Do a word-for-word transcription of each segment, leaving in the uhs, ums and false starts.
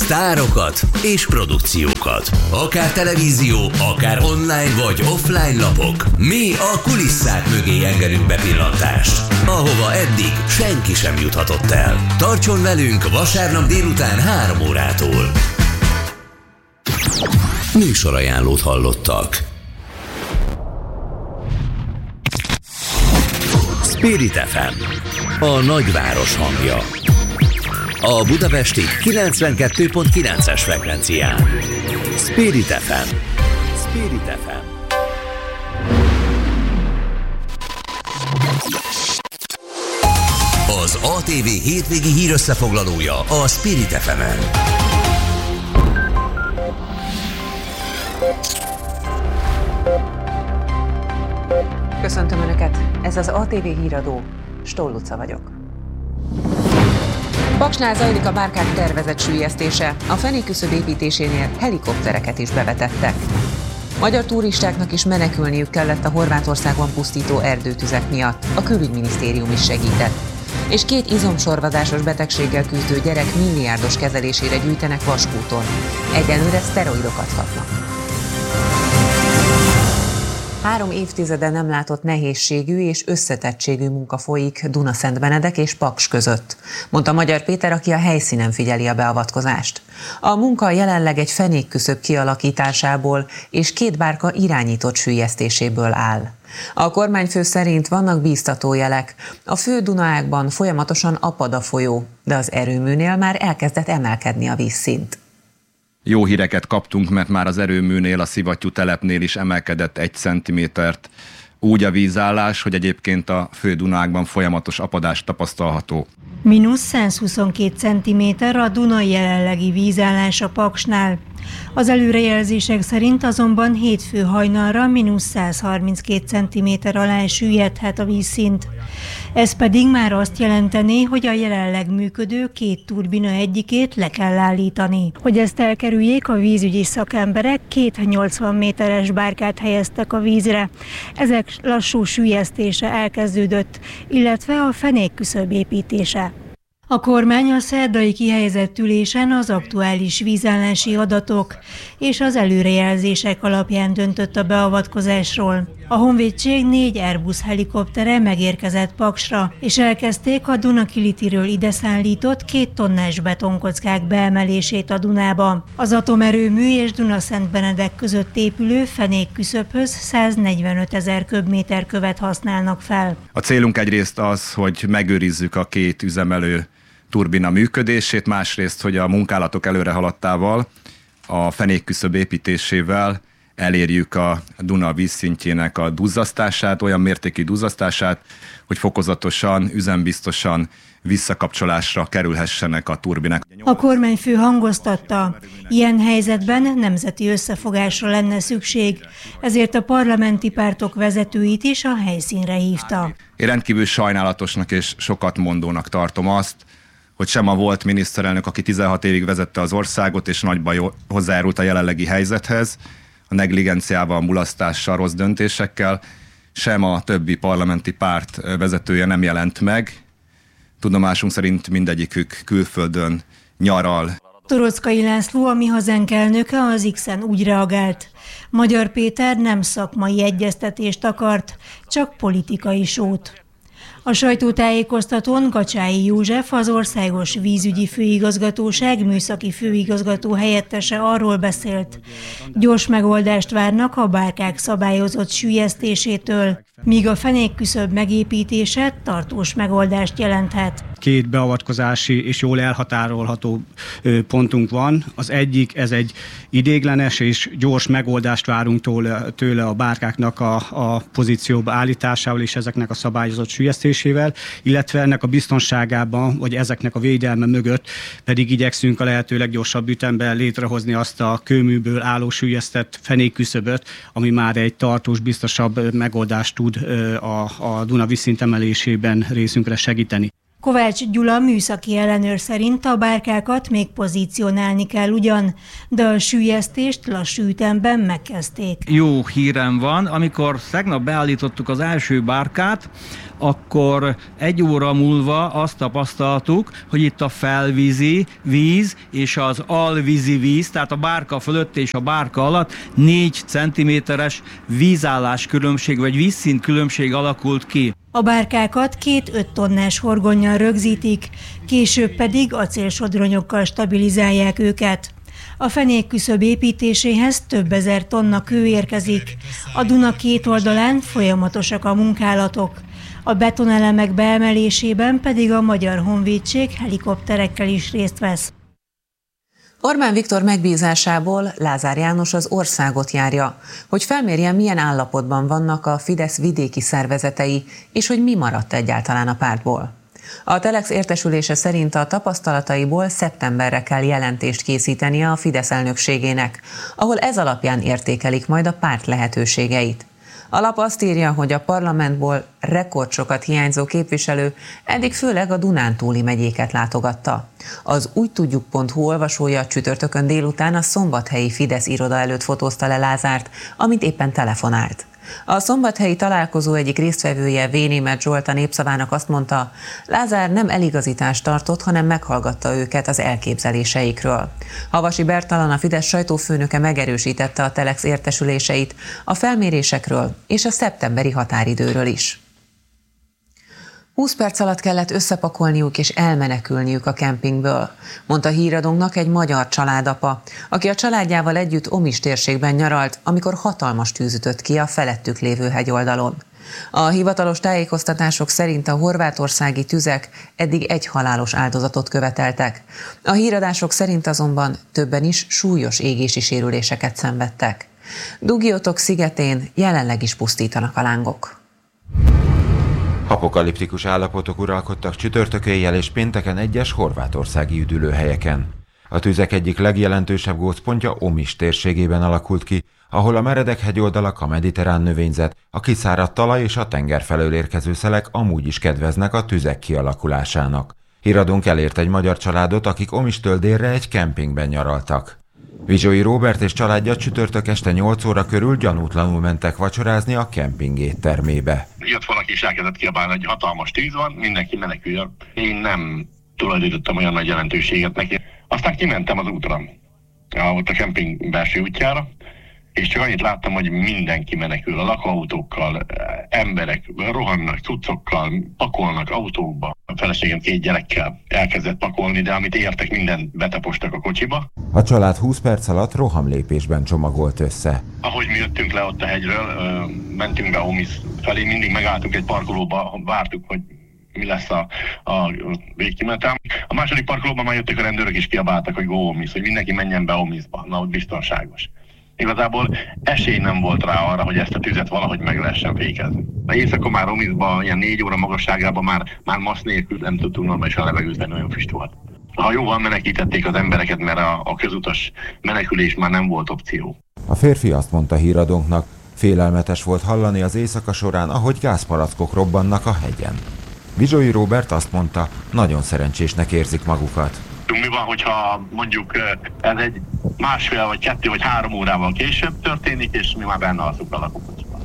sztárokat és produkciókat. Akár televízió, akár online vagy offline lapok. Mi a kulisszák mögé engedünk bepillantást, ahova eddig senki sem juthatott el. Tartson velünk vasárnap délután három órától. Műsorajánlót hallottak. Spirit ef em, a nagyváros hangja. A budapesti kilencvenkettő pont kilences frekvencián. Spirit ef em. Spirit ef em. Az á té vé hétvégi hírösszefoglalója a Spirit ef emen. Köszöntöm Önöket! Ez az á té vé híradó. Stoll Luca vagyok. Paksnál zajlik a bárkák tervezett süllyesztése. A fenékküszöb építésénél helikoptereket is bevetettek. Magyar turistáknak is menekülniük kellett a Horvátországban pusztító erdőtüzek miatt. A külügyminisztérium is segített. És két izomsorvadásos betegséggel küzdő gyerek milliárdos kezelésére gyűjtenek Vaskúton. Egyelőre szteroidokat kapnak. Három évtizede nem látott nehézségű és összetettségű munka folyik Dunaszentbenedek és Paks között, mondta Magyar Péter, aki a helyszínen figyeli a beavatkozást. A munka jelenleg egy fenékküszöb kialakításából és két bárka irányított süllyesztéséből áll. A kormányfő szerint vannak bíztató jelek. A fő Dunaágban folyamatosan apad a folyó, de az erőműnél már elkezdett emelkedni a vízszint. Jó híreket kaptunk, mert már az erőműnél, a szivattyú telepnél is emelkedett egy centimétert. Úgy a vízállás, hogy egyébként a fő Dunákban folyamatos apadás tapasztalható. Mínusz százhuszonkettő centiméter a Duna jelenlegi vízállása Paksnál. Az előrejelzések szerint azonban hétfő hajnalra mínusz százharminckét centiméter alá süllyedhet a vízszint. Ez pedig már azt jelenteni, hogy a jelenleg működő két turbina egyikét le kell állítani. Hogy ezt elkerüljék, a vízügyi szakemberek két nyolcvan méteres bárkát helyeztek a vízre. Ezek lassú süllyesztése elkezdődött, illetve a fenékküszöb építése. A kormány a szerdai kihelyezett ülésen az aktuális vízállási adatok és az előrejelzések alapján döntött a beavatkozásról. A Honvédség négy Airbus helikoptere megérkezett Paksra, és elkezdték a Dunakilitiről ide szállított két tonnás betonkockák beemelését a Dunába. Az atomerőmű és Dunaszentbenedek között épülő fenékküszöbhöz száznegyvenöt ezer köbméter követ használnak fel. A célunk egyrészt az, hogy megőrizzük a két üzemelő turbina működését, másrészt, hogy a munkálatok előre haladtával, a fenékküszöb építésével elérjük a Duna vízszintjének a duzzasztását, olyan mértékű duzzasztását, hogy fokozatosan, üzembiztosan visszakapcsolásra kerülhessenek a turbinák. A kormányfő hangoztatta, ilyen helyzetben nemzeti összefogásra lenne szükség, ezért a parlamenti pártok vezetőit is a helyszínre hívta. Én rendkívül sajnálatosnak és sokat mondónak tartom azt, hogy sem a volt miniszterelnök, aki tizenhat évig vezette az országot, és nagyban hozzájárult a jelenlegi helyzethez, a negligenciával, mulasztással, rossz döntésekkel, sem a többi parlamenti párt vezetője nem jelent meg. Tudomásunk szerint mindegyikük külföldön nyaral. Torockai László, a Mi Hazánk elnöke, az X-en úgy reagált. Magyar Péter nem szakmai egyeztetést akart, csak politikai sót. A sajtótájékoztatón Gacsái József, az Országos Vízügyi Főigazgatóság műszaki főigazgató helyettese arról beszélt. Gyors megoldást várnak a bárkák szabályozott süllyesztésétől, míg a fenékküszöb megépítése tartós megoldást jelenthet. Két beavatkozási és jól elhatárolható pontunk van. Az egyik, ez egy idéglenes és gyors megoldást várunk tőle, tőle a bárkáknak a, a pozícióba állításával és ezeknek a szabályozott süllyesztésével, illetve ennek a biztonságában, vagy ezeknek a védelme mögött pedig igyekszünk a lehető leggyorsabb ütemben létrehozni azt a kőműből álló süllyesztett fenékküszöböt, ami már egy tartós, biztosabb megoldást tud a, a Duna vízszint emelésében részünkre segíteni. Kovács Gyula műszaki ellenőr szerint a bárkákat még pozícionálni kell ugyan, de a süllyesztést lassú ütemben megkezdték. Jó hírem van, amikor tegnap beállítottuk az első bárkát, akkor egy óra múlva azt tapasztaltuk, hogy itt a felvízi víz és az alvízi víz, tehát a bárka fölött és a bárka alatt négy centiméteres vízállás különbség vagy vízszint különbség alakult ki. A bárkákat két öt tonnás horgonnyal rögzítik, később pedig acélsodronyokkal stabilizálják őket. A fenékküszöb építéséhez több ezer tonna kő érkezik. A Duna két oldalán folyamatosak a munkálatok. A betonelemek beemelésében pedig a Magyar Honvédség helikopterekkel is részt vesz. Orbán Viktor megbízásából Lázár János az országot járja, hogy felmérjen, milyen állapotban vannak a Fidesz vidéki szervezetei, és hogy mi maradt egyáltalán a pártból. A Telex értesülése szerint a tapasztalataiból szeptemberre kell jelentést készítenie a Fidesz elnökségének, ahol ez alapján értékelik majd a párt lehetőségeit. A lap azt írja, hogy a parlamentból rekordsokat hiányzó képviselő eddig főleg a Dunántúli megyéket látogatta. Az úgytudjuk pont hu olvasója csütörtökön délután a szombathelyi Fidesz iroda előtt fotózta le Lázárt, amint éppen telefonált. A szombathelyi találkozó egyik résztvevője, Vénémet Zsolt a Népszavának azt mondta, Lázár nem eligazítást tartott, hanem meghallgatta őket az elképzeléseikről. Havasi Bertalan, a Fidesz sajtófőnöke megerősítette a Telex értesüléseit a felmérésekről és a szeptemberi határidőről is. húsz perc alatt kellett összepakolniuk és elmenekülniük a kempingből, mondta híradónknak egy magyar családapa, aki a családjával együtt Omis térségben nyaralt, amikor hatalmas tűz ütött ki a felettük lévő hegyoldalon. A hivatalos tájékoztatások szerint a horvátországi tüzek eddig egy halálos áldozatot követeltek. A híradások szerint azonban többen is súlyos égési sérüléseket szenvedtek. Dugiotok szigetén jelenleg is pusztítanak a lángok. Apokaliptikus állapotok uralkodtak csütörtök éjjel és pénteken egyes horvátországi üdülőhelyeken. A tüzek egyik legjelentősebb gócpontja Omis térségében alakult ki, ahol a meredek hegyoldalak, a mediterrán növényzet, a kiszáradt talaj és a tenger felől érkező szelek amúgy is kedveznek a tüzek kialakulásának. Híradónk elért egy magyar családot, akik Omistől délre egy kempingben nyaraltak. Vizsói Róbert és családja csütörtök este nyolc óra körül gyanútlanul mentek vacsorázni a kemping éttermébe. Jött valaki és elkezdett kiabálni, hogy hatalmas tűz van, mindenki meneküljön. Én nem tulajdonítottam olyan nagy jelentőséget neki. Aztán kimentem az útra, ott a kemping belső útjára, és csak annyit láttam, hogy mindenki menekül, a lakóautókkal, emberek rohannak, cuccokkal, pakolnak autókba. A feleségem két gyerekkel elkezdett pakolni, de amit értek, mindent betapostak a kocsiba. A család húsz perc alatt rohamlépésben csomagolt össze. Ahogy mi jöttünk le ott a hegyről, mentünk be Omis felé, mindig megálltunk egy parkolóba, vártuk, hogy mi lesz a, a végkimenetel. A második parkolóban már jöttek a rendőrök és kiabáltak, hogy go Omis, hogy mindenki menjen be Omisba, na ott biztonságos. Igazából esély nem volt rá arra, hogy ezt a tüzet valahogy meg lehessen fékezni. A éjszaka már Omisban, ilyen négy óra magasságában már, már masz nélkül nem tudtunk normálisan levegőt venni, olyan füst volt. Ha jóval menekítették az embereket, mert a, a közutas menekülés már nem volt opció. A férfi azt mondta híradónknak, félelmetes volt hallani az éjszaka során, ahogy gázpalackok robbannak a hegyen. Vizsói Róbert azt mondta, nagyon szerencsésnek érzik magukat. Mi van, hogyha mondjuk ez egy másfél, vagy kettő, vagy három órával később történik, és mi már benne alszunk a lakókocsiban.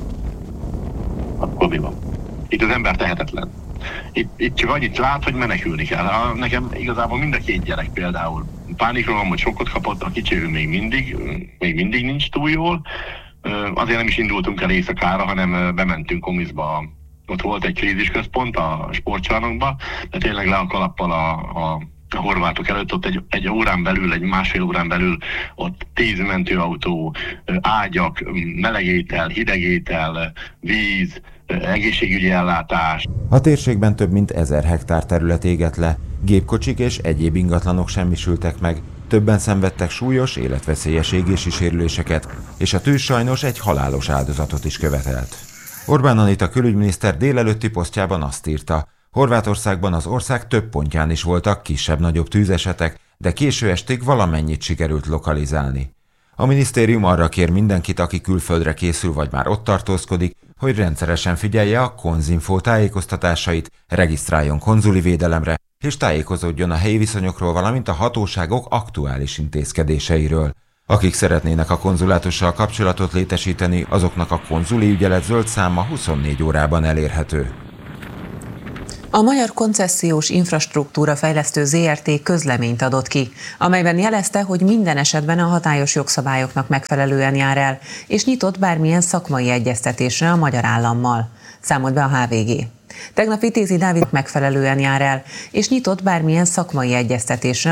Akkor mi van? Itt az ember tehetetlen. Itt, itt csak annyit lát, hogy menekülni kell. Nekem igazából mind a két gyerek például pánikról van, hogy sokkot kapott, a kicsi ő még mindig, még mindig nincs túl jól. Azért nem is indultunk el éjszakára, hanem bementünk Omisba. Ott volt egy krízisközpont a sportcsarnokban, de tényleg le a kalappal a, a a horvátok előtt, ott egy, egy órán belül, egy másfél órán belül ott tíz mentőautó, ágyak, melegétel, hidegétel, víz, egészségügyi ellátás. A térségben több mint ezer hektár terület égett le, gépkocsik és egyéb ingatlanok semmisültek meg, többen szenvedtek súlyos, életveszélyes égési sérüléseket, és a tűz sajnos egy halálos áldozatot is követelt. Orbán Anita külügyminiszter délelőtti posztjában azt írta, Horvátországban az ország több pontján is voltak kisebb-nagyobb tűzesetek, de késő estig valamennyit sikerült lokalizálni. A minisztérium arra kér mindenkit, aki külföldre készül vagy már ott tartózkodik, hogy rendszeresen figyelje a Konzinfo tájékoztatásait, regisztráljon konzuli védelemre, és tájékozódjon a helyi viszonyokról, valamint a hatóságok aktuális intézkedéseiről. Akik szeretnének a konzulátussal kapcsolatot létesíteni, azoknak a konzuli ügyelet zöld száma huszonnégy órában elérhető. A Magyar Koncesziós Infrastruktúra Fejlesztő zé er té közleményt adott ki, amelyben jelezte, hogy minden esetben a hatályos jogszabályoknak megfelelően jár el, és nyitott bármilyen szakmai egyeztetésre a magyar állammal. Számolt be a há vé gé. Tegnap Vitézi Dávid megfelelően jár el, és nyitott bármilyen szakmai egyeztetésre